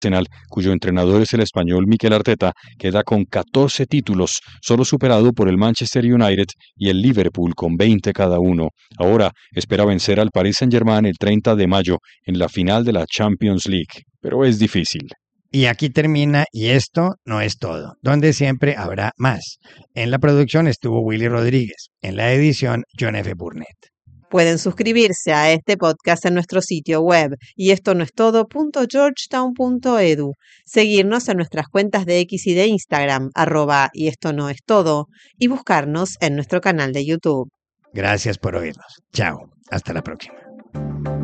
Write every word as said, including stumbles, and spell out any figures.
Arsenal, cuyo entrenador es el español Mikel Arteta, queda con catorce títulos, solo superado por el Manchester United y el Liverpool con veinte cada uno. Ahora espera vencer al Paris Saint-Germain el treinta de mayo en la final de la Champions League, pero es difícil. Y aquí termina Y esto no es todo, donde siempre habrá más. En la producción estuvo Willy Rodríguez, en la edición John F. Burnett. Pueden suscribirse a este podcast en nuestro sitio web y esto no es todo punto georgetown punto edu, seguirnos en nuestras cuentas de X y de Instagram, arroba y esto no es todo, y buscarnos en nuestro canal de YouTube. Gracias por oírnos. Chao. Hasta la próxima.